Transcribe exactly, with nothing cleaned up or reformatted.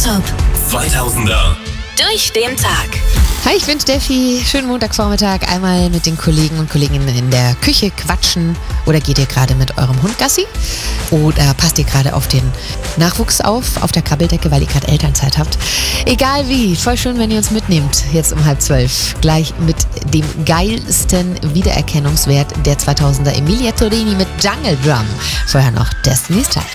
Top zweitausender. durch den Tag. Hi, ich bin Steffi. Schönen Montagvormittag. Einmal mit den Kollegen und Kolleginnen in der Küche quatschen. Oder geht ihr gerade mit eurem Hund Gassi? Oder passt ihr gerade auf den Nachwuchs auf, auf der Krabbeldecke, weil ihr gerade Elternzeit habt? Egal wie, voll schön, wenn ihr uns mitnehmt. Jetzt um halb zwölf. Gleich mit dem geilsten Wiedererkennungswert der zweitausender Emilia Torini mit Jungle Drum. Vorher noch Destiny's Child.